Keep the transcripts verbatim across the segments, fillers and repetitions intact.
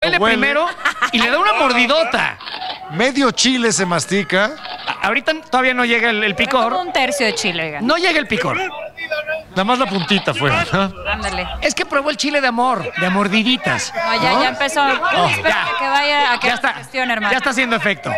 huele, huele primero y le da una mordidota. Medio chile se mastica. A- ahorita todavía no llega el, el picor. Como un tercio de chile, oigan. No llega el picor. Nada más la puntita fue, ¿no? Ándale. Es que probó el chile de amor, de mordiditas. No, ya, ya empezó. Oh, Espera ya. que vaya a que Ya está, gestión, hermano. ya está haciendo efecto.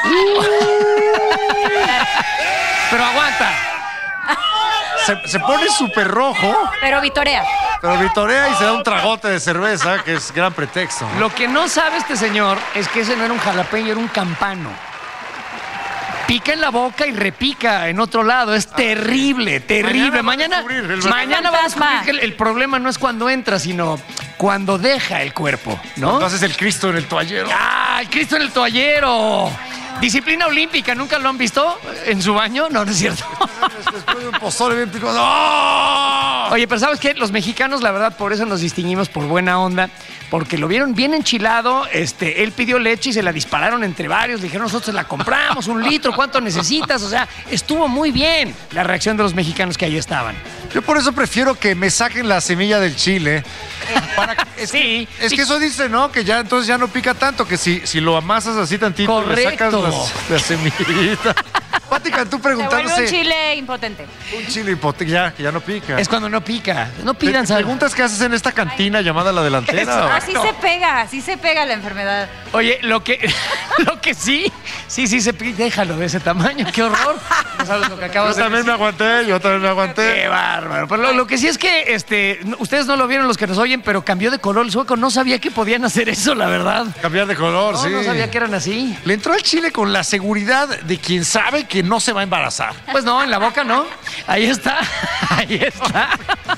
Pero aguanta. Se, se pone súper rojo, Pero vitorea. pero vitorea y se da un tragote de cerveza, que es gran pretexto, ¿no? Lo que no sabe este señor es que ese no era un jalapeño, era un campano. Pica en la boca y repica en otro lado. Es terrible, terrible. Mañana Mañana, va a descubrir el- mañana va a descubrir Fantasma. que el, el problema no es cuando entra, sino cuando deja el cuerpo, ¿no? Entonces el Cristo en el toallero. ¡Ah, el Cristo en el toallero! Disciplina olímpica, ¿nunca lo han visto en su baño? No, no es cierto. Después de un pozole bien picoso. ¡Oh! Oye, pero ¿sabes qué? Los mexicanos, la verdad, por eso nos distinguimos por buena onda, porque lo vieron bien enchilado, este, él pidió leche y se la dispararon entre varios, le dijeron, nosotros la compramos, un litro, ¿cuánto necesitas? O sea, estuvo muy bien la reacción de los mexicanos que ahí estaban. Yo por eso prefiero que me saquen la semilla del chile. Para que- es, Sí, que, es que eso dice, ¿no? Que ya entonces ya no pica tanto, que si, si lo amasas así tantito, le sacas Correcto. las- la semillita. Pati Cantú Se vuelve preguntándose. un chile impotente. Un chile hipote- ya, que ya no pica. Es cuando no pica. No Te- pidan te sal. preguntas qué haces en esta cantina llamada La Delantera. Así se pega, así se pega la enfermedad. Oye, lo que, lo que sí, sí, sí, se pi- déjalo de ese tamaño, qué horror. No sabes lo que Yo acabas de también me decir. aguanté, yo también me aguanté. Qué bárbaro. Pero lo, lo que sí es que este, no- ustedes no lo vieron los que nos oyen, pero cambió de color el sueco. No sabía que podían hacer eso, la verdad. Cambiar de color, No, sí. no sabía que eran así. Le entró al chile con la seguridad de quien sabe que no se va a embarazar. Pues no, en la boca no. Ahí está. Ahí está.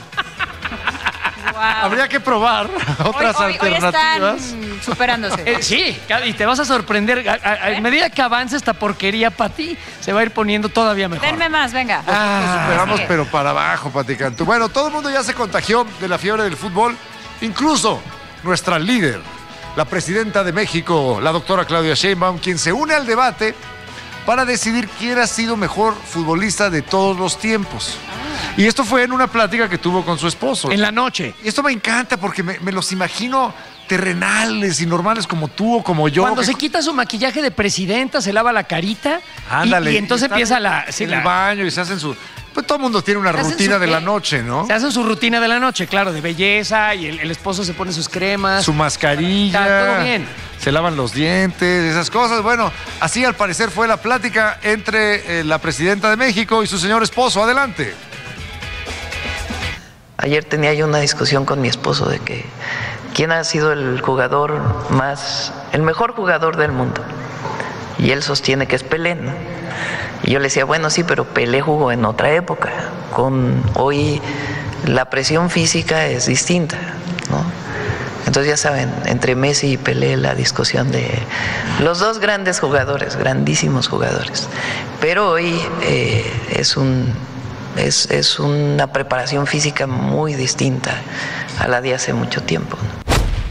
Wow. Habría que probar otras hoy, hoy, hoy alternativas. están superándose. Eh, sí, y te vas a sorprender. A, a- a medida que avance esta porquería, Pati, se va a ir poniendo todavía mejor. Denme más, venga. Ah, Esperamos, sigue. pero para abajo, Pati Cantú. Bueno, todo el mundo ya se contagió de la fiebre del fútbol, incluso nuestra líder, la presidenta de México, la doctora Claudia Sheinbaum, quien se une al debate para decidir quién ha sido mejor futbolista de todos los tiempos. Y esto fue en una plática que tuvo con su esposo. en la noche. Y esto me encanta porque me, me los imagino terrenales y normales como tú o como yo. Cuando que- se quita su maquillaje de presidenta, se lava la carita. y- Ándale. Y, entonces están empieza la. sí, en la- el baño y se hacen su... Pues todo el mundo tiene una se hacen rutina su de qué. la noche, ¿no? Se hacen su rutina de la noche, claro, de belleza, y el, el esposo se pone sus cremas. Su mascarilla. Está todo bien. Se lavan los dientes, esas cosas. Bueno, así al parecer fue la plática entre eh, la presidenta de México y su señor esposo. Adelante. Ayer tenía yo una discusión con mi esposo de que quién ha sido el jugador más, el mejor jugador del mundo. Y él sostiene que es Pelé, ¿no? Y yo le decía, bueno, sí, pero Pelé jugó en otra época. Con hoy la presión física es distinta, ¿no? Entonces ya saben, entre Messi y Pelé la discusión de los dos grandes jugadores, grandísimos jugadores. Pero hoy eh, es un Es, es una preparación física muy distinta a la de hace mucho tiempo, ¿no?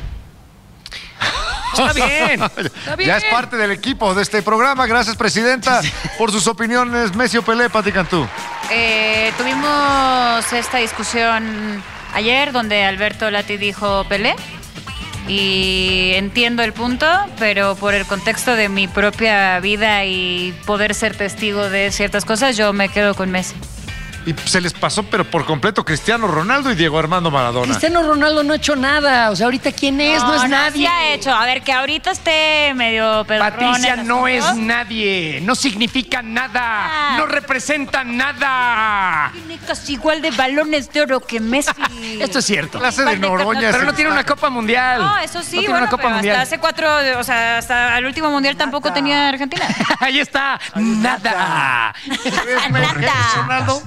Está bien. Está bien. Ya es parte del equipo de este programa. Gracias, presidenta, por sus opiniones. Messi o Pelé, Pati Cantú. Eh, tuvimos esta discusión ayer donde Alberto Lati dijo Pelé. Y entiendo el punto, pero por el contexto de mi propia vida y poder ser testigo de ciertas cosas, yo me quedo con Messi. Y se les pasó, pero por completo, Cristiano Ronaldo y Diego Armando Maradona. Cristiano Ronaldo no ha hecho nada. O sea, ahorita ¿quién es? No, es nadie. Sí ha hecho. A ver, que ahorita esté medio pedorrón. Patricia el no asunto. es nadie. No significa nada. Ah. No representa nada. Tiene casi igual de balones de oro que Messi. Esto es cierto. Clase de Noroña. Pero no tiene una Copa Mundial. No, eso sí, No tiene bueno, una Copa pero Mundial. hasta hace cuatro, o sea, hasta el último mundial tampoco tenía Argentina. Ahí está. Nada. Ronaldo.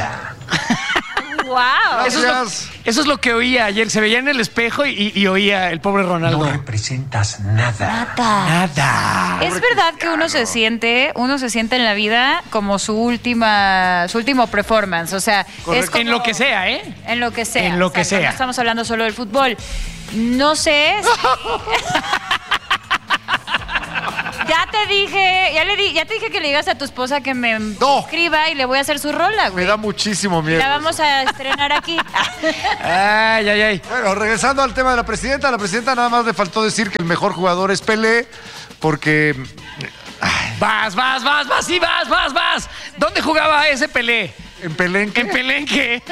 Wow. Eso es, lo, Gracias. eso es lo que oía ayer. Se veía en el espejo y, y oía el pobre Ronaldo. No representas nada. Nada. Es verdad que uno se siente, uno se siente en la vida como su última, su último performance. O sea, es como, En lo que sea, ¿eh? En lo que sea. En lo que Exacto, sea. No estamos hablando solo del fútbol. No sé. Si... Ya te le dije, ya le di, ya te dije que le digas a tu esposa que me No. escriba y le voy a hacer su rola, güey. Me da muchísimo miedo. La vamos a estrenar aquí. Ay, ay, ay. Bueno, regresando al tema de la presidenta, a la presidenta nada más le faltó decir que el mejor jugador es Pelé, porque... Vas, vas, vas, vas, sí, vas, vas, vas. ¿Dónde jugaba ese Pelé? En Pelenque. En Pelenque.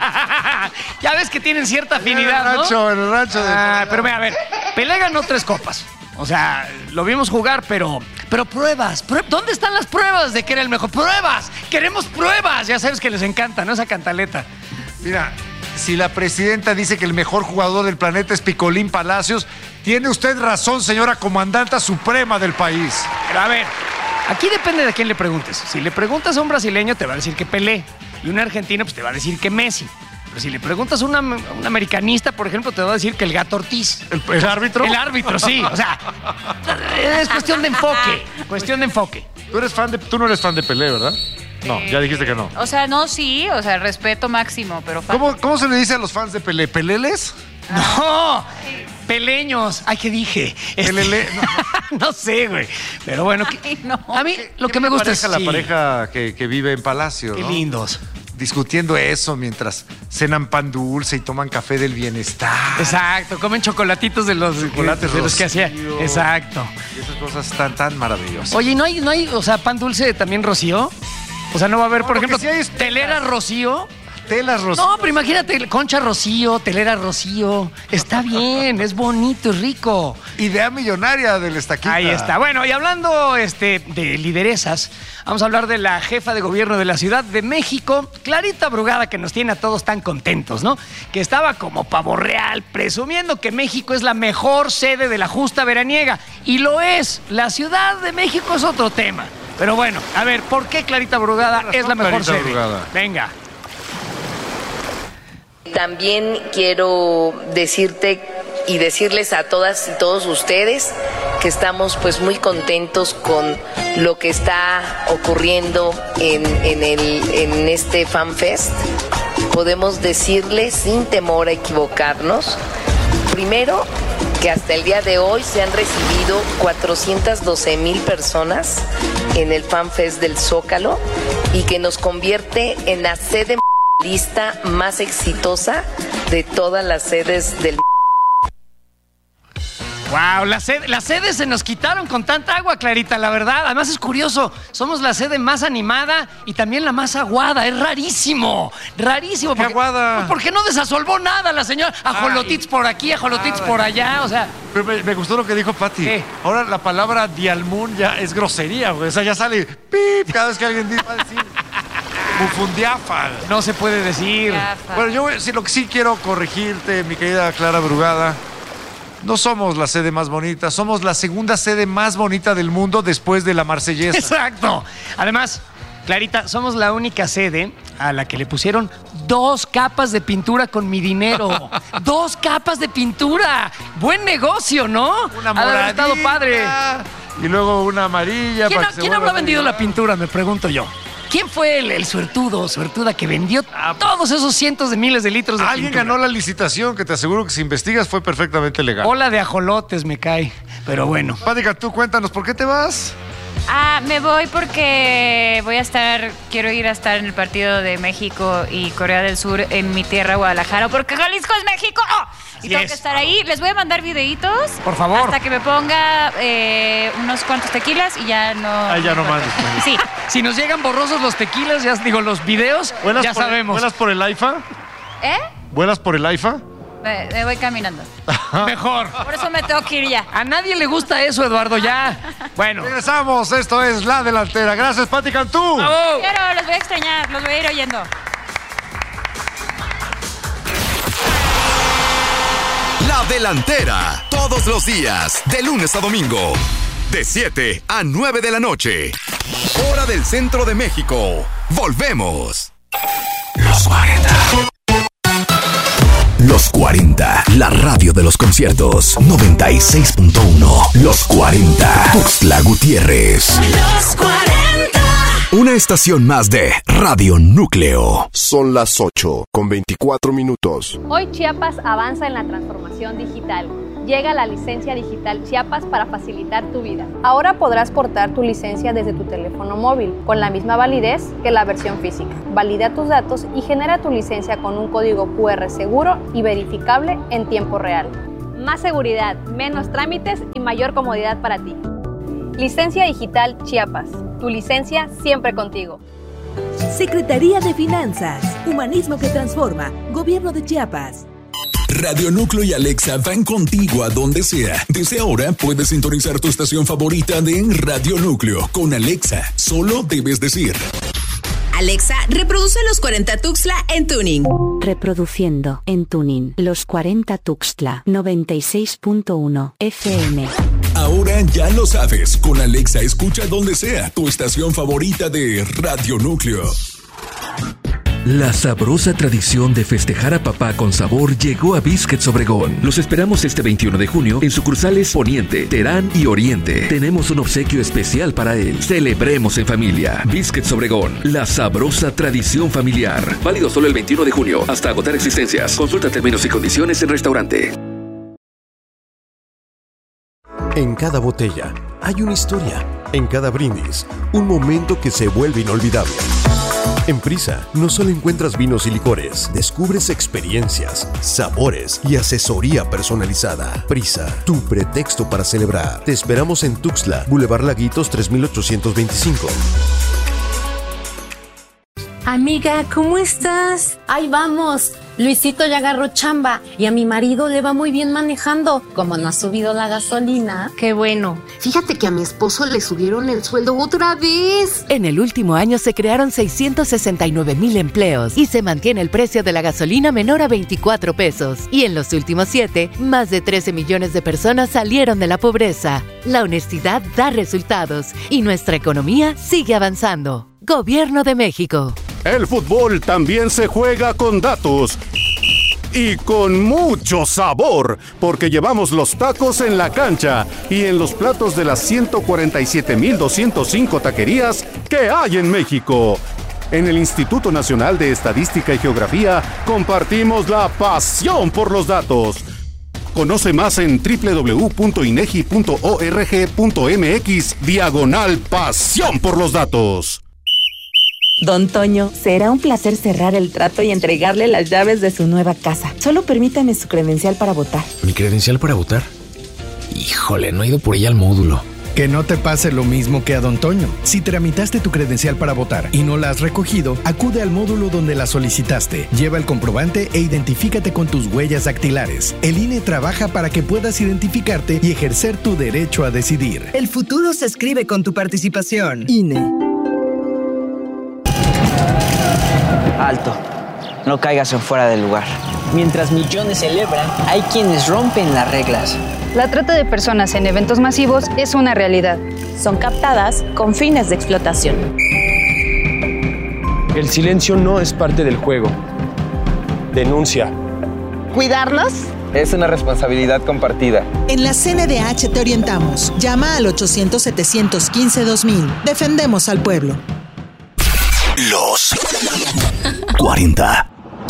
Ya ves que tienen cierta En afinidad, el rancho, ¿no? en el rancho. De... Ah, pero mira, a ver, Pelé ganó tres copas. O sea, lo vimos jugar, pero, pero pruebas. Prue- ¿Dónde están las pruebas de que era el mejor? ¡Pruebas! ¡Queremos pruebas! Ya sabes que les encanta, ¿no? Esa cantaleta. Mira, si la presidenta dice que el mejor jugador del planeta es Picolín Palacios, tiene usted razón, señora comandanta suprema del país. Pero a ver, aquí depende de quién le preguntes. Si le preguntas a un brasileño, te va a decir que Pelé. Y un argentino, pues te va a decir que Messi. Pero si le preguntas a una- a un americanista, por ejemplo, te va a decir que el Gato Ortiz. ¿El, el árbitro? El árbitro, sí. O sea, es cuestión de enfoque. Cuestión de enfoque. ¿Tú, eres fan de, tú no eres fan de Pelé, ¿verdad? No, ya dijiste que no. O sea, no, sí, o sea, respeto máximo, pero... fa- ¿Cómo, ¿Cómo se le dice a los fans de Pelé? ¿Peleles? No, peleños. Ay, ¿qué dije? Este- Pelele, no sé, güey. Pero bueno, que- Ay, no. a mí lo que me gusta es... la sí, pareja que, que vive en Palacio, Qué ¿no? lindos. Discutiendo eso mientras cenan pan dulce y toman café del bienestar. Exacto, comen chocolatitos de los, Chocolates de los que hacía. Rocío. Exacto. Y esas cosas tan, tan maravillosas. Oye, ¿y no hay, no hay, o sea, pan dulce también Rocío? O sea, no va a haber, No, por lo que ejemplo, sí hay es telera Rocío. Telas Rocío. No, pero imagínate, concha Rocío, telera Rocío. Está bien, es bonito, es rico. Idea millonaria del Estaquita. Ahí está. Bueno, y hablando este, de lideresas, vamos a hablar de la jefa de gobierno de la Ciudad de México, Clarita Brugada, que nos tiene a todos tan contentos, ¿no? Que estaba como pavo real, presumiendo que México es la mejor sede de la justa veraniega. Y lo es. La Ciudad de México es otro tema. Pero bueno, a ver, ¿por qué Clarita Brugada Tienes es la razón, mejor Clarita sede? Brugada. Venga. También quiero decirte y decirles a todas y todos ustedes que estamos pues muy contentos con lo que está ocurriendo en, en, el, en este FanFest. Podemos decirles sin temor a equivocarnos, primero, que hasta el día de hoy se han recibido cuatrocientas doce mil personas en el FanFest del Zócalo y que nos convierte en la sede lista más exitosa de todas las sedes del Wow, las sed- las sedes se nos quitaron con tanta agua, Clarita, la verdad. Además es curioso, somos la sede más animada y también la más aguada. Es rarísimo, rarísimo. ¿Qué aguada? Pues porque no desasolvó nada la señora. Ajolotits por aquí, ajolotits por allá, o sea... Pero me, me gustó lo que dijo Pati. ¿Qué? Ahora la palabra dialmún ya es grosería, güey. O sea, ya sale pip cada vez que alguien dice, va a decir bufundiafa. No se puede decir. Gafa. Bueno, yo sí, lo que sí quiero corregirte, mi querida Clara Brugada. No somos la sede más bonita, somos la segunda sede más bonita del mundo después de la Marsellesa. Exacto. Además, Clarita, somos la única sede a la que le pusieron dos capas de pintura con mi dinero. Dos capas de pintura. Buen negocio, ¿no? Una Ha de haber estado moradita, padre. Y luego una amarilla. ¿Quién, para ha- que se quién vuelva habrá a vendido la brillar. pintura? Me pregunto yo. ¿Quién fue el, el suertudo, suertuda que vendió todos esos cientos de miles de litros de Alguien pintura? ganó la licitación, que te aseguro que si investigas fue perfectamente legal. Ola de ajolotes me cae. Pero bueno. Pática, tú cuéntanos, ¿por qué te vas? Ah, me voy porque voy a estar, quiero ir a estar en el partido de México y Corea del Sur en mi tierra, Guadalajara, porque Jalisco es México. ¡Oh! Y Así tengo es. que estar ahí. Les voy a mandar videitos. Por favor. Hasta que me ponga eh, unos cuantos tequilas y ya no. Ah, ya no mandes, mandes. Sí. Si nos llegan borrosos los tequilas, ya digo, los videos, ya por, sabemos. ¿Vuelas por el AIFA? ¿Eh? ¿Vuelas por el AIFA? Me, me voy caminando. Mejor. Por eso me tengo que ir ya. A nadie le gusta eso, Eduardo, ya. Bueno. Regresamos, esto es La Delantera. Gracias, Pati Cantú. ¡Bravo! Quiero, los voy a extrañar, los voy a ir oyendo. La Delantera, todos los días, de lunes a domingo, de siete a nueve de la noche. Hora del centro de México. Volvemos. Los cuarenta. Los cuarenta, la radio de los conciertos. noventa y seis punto uno. Los cuarenta. Tuxtla Gutiérrez. Los cuarenta. Una estación más de Radio Núcleo. Son las ocho con veinticuatro minutos. Hoy Chiapas avanza en la transformación digital. Llega la licencia digital Chiapas para facilitar tu vida. Ahora podrás portar tu licencia desde tu teléfono móvil, con la misma validez que la versión física. Valida tus datos y genera tu licencia con un código cu erre seguro y verificable en tiempo real. Más seguridad, menos trámites y mayor comodidad para ti. Licencia digital Chiapas. Tu licencia siempre contigo. Secretaría de Finanzas. Humanismo que transforma. Gobierno de Chiapas. Radio Núcleo y Alexa van contigo a donde sea. Desde ahora puedes sintonizar tu estación favorita de Radio Núcleo. Con Alexa, solo debes decir: Alexa, reproduce Los cuarenta Tuxtla en Tuning. Reproduciendo en Tuning Los cuarenta Tuxtla noventa y seis punto uno F M. Ahora ya lo sabes. Con Alexa escucha donde sea tu estación favorita de Radio Núcleo. La sabrosa tradición de festejar a papá con sabor llegó a Biscuits Obregón. Los esperamos este veintiuno de junio en sucursales Poniente, Terán y Oriente. Tenemos un obsequio especial para él. Celebremos en familia. Biscuits Obregón, la sabrosa tradición familiar. Válido solo el veintiuno de junio hasta agotar existencias. Consulta términos y condiciones en restaurante. En cada botella hay una historia. En cada brindis, un momento que se vuelve inolvidable. En Prisa, no solo encuentras vinos y licores, descubres experiencias, sabores y asesoría personalizada. Prisa, tu pretexto para celebrar. Te esperamos en Tuxtla, Boulevard Laguitos tres mil ochocientos veinticinco. Amiga, ¿cómo estás? Ahí vamos. Luisito ya agarró chamba y a mi marido le va muy bien manejando. Como no ha subido la gasolina. Qué bueno. Fíjate que a mi esposo le subieron el sueldo otra vez. En el último año se crearon seiscientos sesenta y nueve mil empleos y se mantiene el precio de la gasolina menor a veinticuatro pesos. Y en los últimos siete, más de trece millones de personas salieron de la pobreza. La honestidad da resultados y nuestra economía sigue avanzando. Gobierno de México. El fútbol también se juega con datos y con mucho sabor, porque llevamos los tacos en la cancha y en los platos de las ciento cuarenta y siete mil doscientos cinco taquerías que hay en México. En el Instituto Nacional de Estadística y Geografía compartimos la pasión por los datos. Conoce más en doble u doble u doble u punto inegi punto org punto mx diagonal pasión por los datos. Don Toño, será un placer cerrar el trato y entregarle las llaves de su nueva casa. Solo permítame su credencial para votar. ¿Mi credencial para votar? Híjole, no he ido por ella al módulo. Que no te pase lo mismo que a Don Toño. Si tramitaste tu credencial para votar y no la has recogido, acude al módulo donde la solicitaste. Lleva el comprobante e identifícate con tus huellas dactilares. El I N E trabaja para que puedas identificarte y ejercer tu derecho a decidir. El futuro se escribe con tu participación. I N E. Alto, no caigas en fuera del lugar. Mientras millones celebran, hay quienes rompen las reglas. La trata de personas en eventos masivos es una realidad. Son captadas con fines de explotación. El silencio no es parte del juego. Denuncia. ¿Cuidarnos? Es una responsabilidad compartida. En la C N D H te orientamos. Llama al ochocientos, setecientos quince, dos mil. Defendemos al pueblo. Los cuarenta.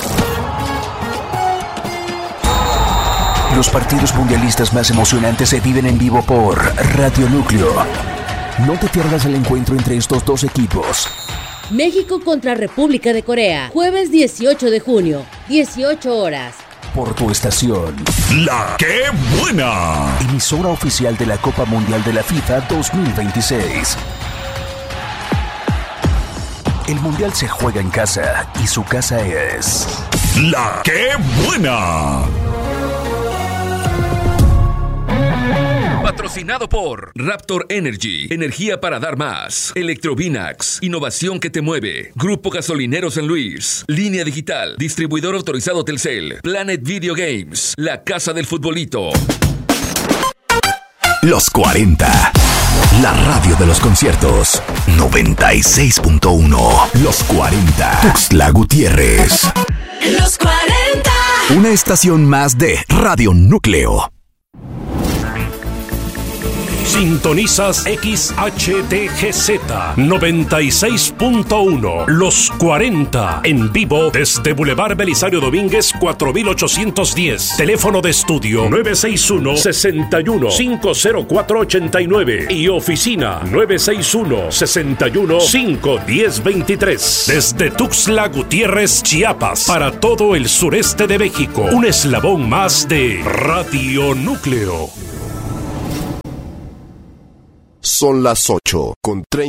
Los partidos mundialistas más emocionantes se viven en vivo por Radio Núcleo. No te pierdas el encuentro entre estos dos equipos. México contra República de Corea, jueves dieciocho de junio, dieciocho horas. Por tu estación. ¡La Qué Buena! Emisora oficial de la Copa Mundial de la FIFA dos mil veintiséis. El Mundial se juega en casa y su casa es... ¡La Qué Buena! Patrocinado por Raptor Energy, energía para dar más. Electrovinax, innovación que te mueve. Grupo Gasolinero San Luis. Línea Digital, distribuidor autorizado Telcel. Planet Video Games, la casa del futbolito. Los cuarenta. La radio de los conciertos. noventa y seis punto uno. Los cuarenta. Tuxtla Gutiérrez. Los cuarenta. Una estación más de Radio Núcleo. Sintonizas X H D G Z noventa y seis punto uno. Los cuarenta. En vivo desde Boulevard Belisario Domínguez cuatro mil ochocientos diez. Teléfono de estudio nueve seis uno, seis uno, cinco cero cuatro ocho nueve y oficina nueve seis uno, seis uno, cinco uno cero dos tres. Desde Tuxtla Gutiérrez, Chiapas, para todo el sureste de México. Un eslabón más de Radio Núcleo. Son las ocho con treinta.